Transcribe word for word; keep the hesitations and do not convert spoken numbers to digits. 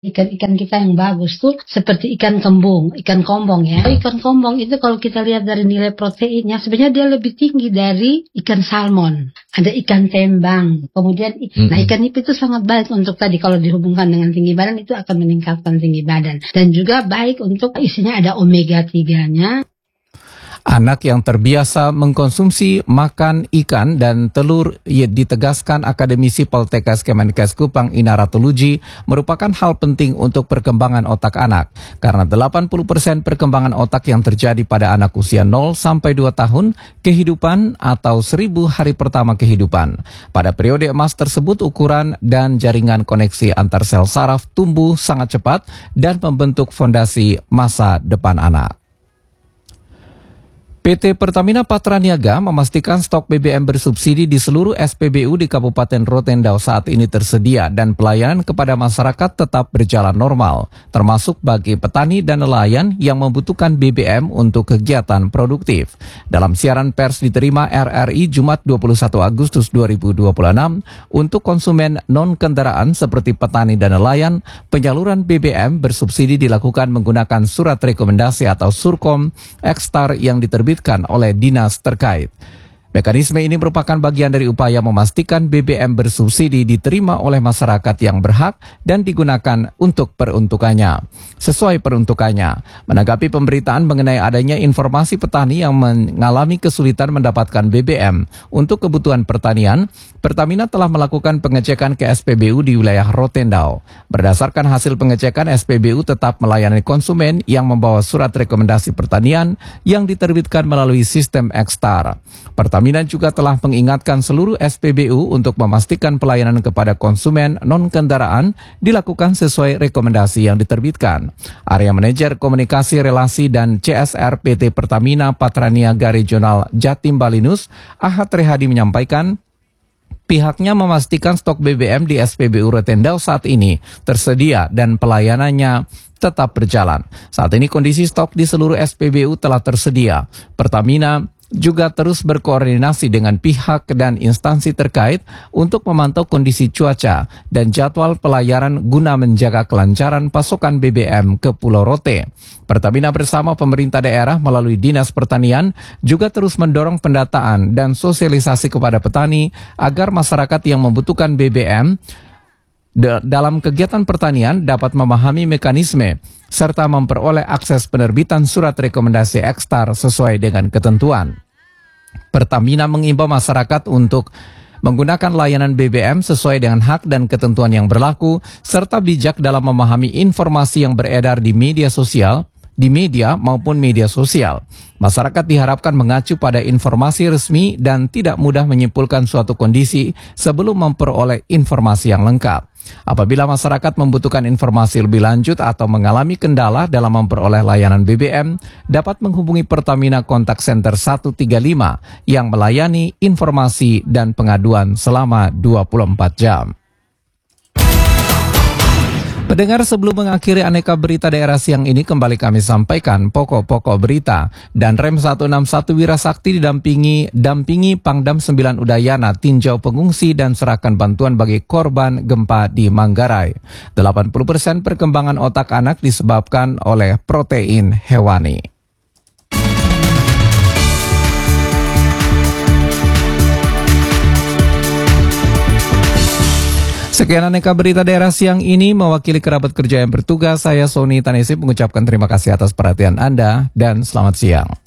Ikan-ikan kita yang bagus tuh seperti ikan kembung, ikan kombong ya. Ikan kombong itu kalau kita lihat dari nilai proteinnya sebenarnya dia lebih tinggi dari ikan salmon. Ada ikan tembang, kemudian mm-hmm. nah ikan nipis itu sangat baik untuk tadi kalau dihubungkan dengan tinggi badan itu akan meningkatkan tinggi badan. Dan juga baik untuk isinya ada omega tiga-nya. Anak yang terbiasa mengkonsumsi makan ikan dan telur, ditegaskan akademisi Poltekkes Kemenkes-Kupang Ina Ratuluji, merupakan hal penting untuk perkembangan otak anak. Karena delapan puluh persen perkembangan otak yang terjadi pada anak usia nol sampai dua tahun kehidupan atau seribu hari pertama kehidupan. Pada periode emas tersebut ukuran dan jaringan koneksi antar sel saraf tumbuh sangat cepat dan membentuk fondasi masa depan anak. P T Pertamina Patraniaga memastikan stok B B M bersubsidi di seluruh S P B U di Kabupaten Rotendao saat ini tersedia dan pelayanan kepada masyarakat tetap berjalan normal, termasuk bagi petani dan nelayan yang membutuhkan B B M untuk kegiatan produktif. Dalam siaran pers diterima R R I Jumat dua puluh satu Agustus dua ribu dua puluh enam, untuk konsumen non-kendaraan seperti petani dan nelayan, penyaluran B B M bersubsidi dilakukan menggunakan surat rekomendasi atau surkom Ekstar yang diterbitkan oleh dinas terkait. Mekanisme ini merupakan bagian dari upaya memastikan B B M bersubsidi diterima oleh masyarakat yang berhak dan digunakan untuk peruntukannya, sesuai peruntukannya. Menanggapi pemberitaan mengenai adanya informasi petani yang mengalami kesulitan mendapatkan B B M untuk kebutuhan pertanian, Pertamina telah melakukan pengecekan ke S P B U di wilayah Rotendao. Berdasarkan hasil pengecekan, S P B U tetap melayani konsumen yang membawa surat rekomendasi pertanian yang diterbitkan melalui sistem Ekstar. Pertamina juga telah mengingatkan seluruh S P B U untuk memastikan pelayanan kepada konsumen non-kendaraan dilakukan sesuai rekomendasi yang diterbitkan. Area Manajer Komunikasi Relasi dan C S R P T Pertamina Patraniaga Regional Jatim Balinus, Ahad Rehadi menyampaikan, pihaknya memastikan stok B B M di S P B U Rotendao saat ini tersedia dan pelayanannya tetap berjalan. Saat ini kondisi stok di seluruh S P B U telah tersedia. Pertamina juga terus berkoordinasi dengan pihak dan instansi terkait untuk memantau kondisi cuaca dan jadwal pelayaran guna menjaga kelancaran pasokan B B M ke Pulau Rote. Pertamina bersama pemerintah daerah melalui Dinas Pertanian juga terus mendorong pendataan dan sosialisasi kepada petani agar masyarakat yang membutuhkan B B M dalam kegiatan pertanian dapat memahami mekanisme serta memperoleh akses penerbitan surat rekomendasi Ekstar sesuai dengan ketentuan. Pertamina mengimbau masyarakat untuk menggunakan layanan B B M sesuai dengan hak dan ketentuan yang berlaku, serta bijak dalam memahami informasi yang beredar di media sosial, di media maupun media sosial. Masyarakat diharapkan mengacu pada informasi resmi dan tidak mudah menyimpulkan suatu kondisi sebelum memperoleh informasi yang lengkap. Apabila masyarakat membutuhkan informasi lebih lanjut atau mengalami kendala dalam memperoleh layanan B B M, dapat menghubungi Pertamina Kontak Center seratus tiga puluh lima yang melayani informasi dan pengaduan selama dua puluh empat jam. Pendengar, sebelum mengakhiri aneka berita daerah siang ini, kembali kami sampaikan pokok-pokok berita. Dan Rem seratus enam puluh satu Wirasakti didampingi dampingi Pangdam sembilan Udayana tinjau pengungsi dan serahkan bantuan bagi korban gempa di Manggarai. delapan puluh persen perkembangan otak anak disebabkan oleh protein hewani. Sekian aneka berita daerah siang ini, mewakili kerabat kerja yang bertugas, saya Sony Tanesip mengucapkan terima kasih atas perhatian Anda dan selamat siang.